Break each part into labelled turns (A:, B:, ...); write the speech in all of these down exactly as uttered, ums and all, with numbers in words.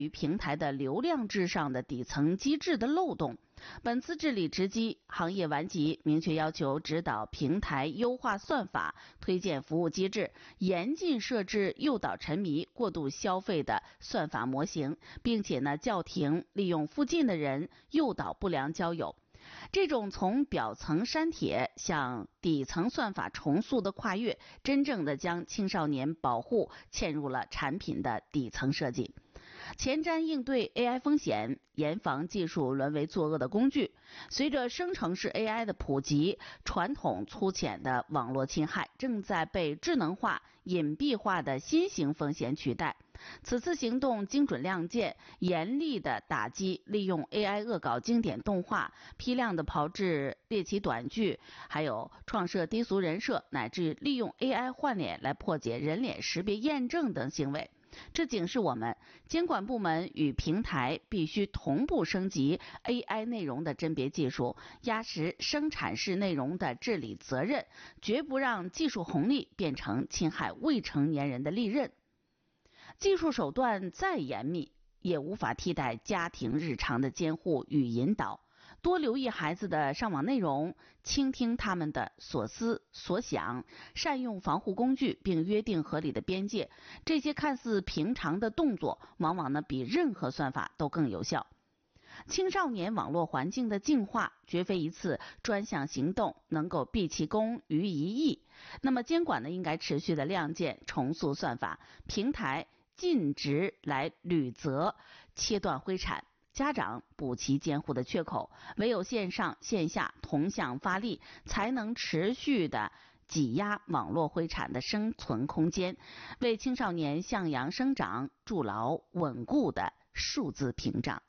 A: 与平台的流量至上的底层机制的漏洞。本次治理直击行业顽疾，明确要求指导平台优化算法，推荐服务机制，严禁设置诱导沉迷、过度消费的算法模型，并且呢叫停利用附近的人诱导不良交友。这种从表层删帖向底层算法重塑的跨越，真正的将青少年保护嵌入了产品的底层设计。前瞻应对 A I 风险，严防技术沦为作恶的工具。随着生成式 A I 的普及，传统粗浅的网络侵害正在被智能化、隐蔽化的新型风险取代。此次行动精准亮剑，严厉的打击利用 A I 恶搞经典动画、批量的炮制猎奇短剧，还有创设低俗人设，乃至利用 A I 换脸来破解人脸识别验证等行为。这警示我们，监管部门与平台必须同步升级 A I 内容的甄别技术，压实生产式内容的治理责任，绝不让技术红利变成侵害未成年人的利刃。技术手段再严密，也无法替代家庭日常的监护与引导。多留意孩子的上网内容，倾听他们的所思所想，善用防护工具，并约定合理的边界。这些看似平常的动作，往往呢比任何算法都更有效。青少年网络环境的净化，绝非一次专项行动能够毕其功于一役。那么监管呢，应该持续的亮剑，重塑算法，平台尽职来履责，切断灰产。家长补齐监护的缺口，唯有线上线下同向发力，才能持续的挤压网络灰产的生存空间，为青少年向阳生长筑牢稳固的数字屏障。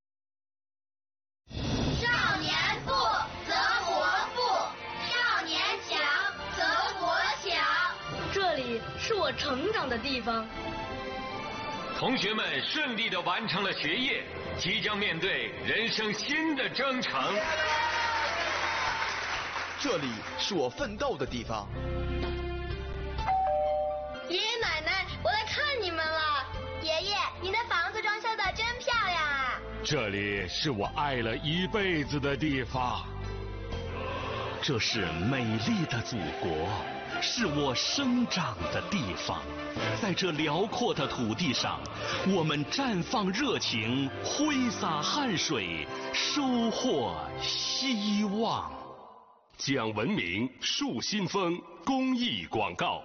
B: 少年富则国富，少年强则国强。
C: 这里是我成长的地方。
D: 同学们顺利地完成了学业，即将面对人生新的征程。
E: 这里是我奋斗的地方。
B: 爷爷奶奶，我来看你们了。爷爷，你的房子装修的真漂亮啊！
F: 这里是我爱了一辈子的地方。
G: 这是美丽的祖国，是我生长的地方。在这辽阔的土地上，我们绽放热情，挥洒汗水，收获希望。
F: 讲文明，树新风公益广告。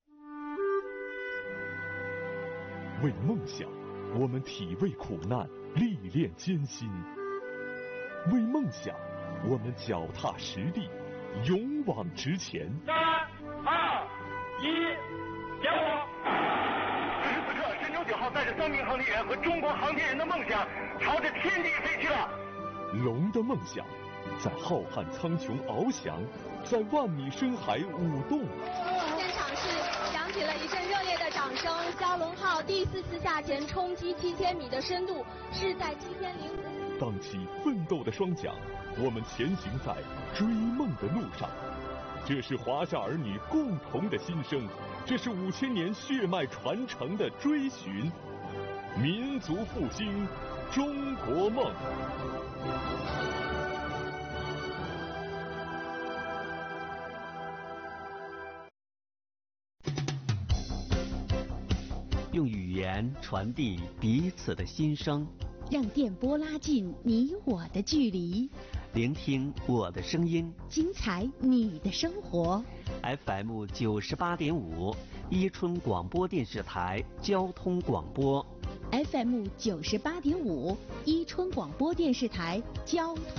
H: 为梦想，我们体味苦难，历练艰辛；为梦想，我们脚踏实地，勇往直前。
I: 三二一，点火！此时此刻，神舟九号载着三名航天员和中国航天人的梦想，朝着天地飞去了。
H: 龙的梦想，在浩瀚苍穹翱翔，在万米深海舞动。
J: 现场是响起了一阵热烈的掌声。枭龙号第四次下潜冲击七千米的深度，是在七千零五。
H: 荡起奋斗的双桨，我们前行在追梦的路上。这是华夏儿女共同的心声，这是五千年血脉传承的追寻。民族复兴，中国梦。
K: 用语言传递彼此的心声，
L: 让电波拉近你我的距离，
K: 聆听我的声音，
L: 精彩你的生活。
K: F M 九十八点五，伊春广播电视台交通广播。
L: F M 九十八点五，伊春广播电视台交通。